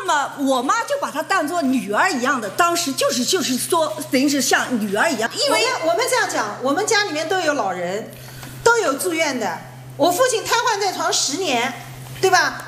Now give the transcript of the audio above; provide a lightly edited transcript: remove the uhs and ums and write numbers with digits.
么我妈就把她当做女儿一样的，当时就是说等于是像女儿一样。因为我们这样讲，我们家里面都有老人，都有住院的。我父亲瘫痪在床10年，对吧？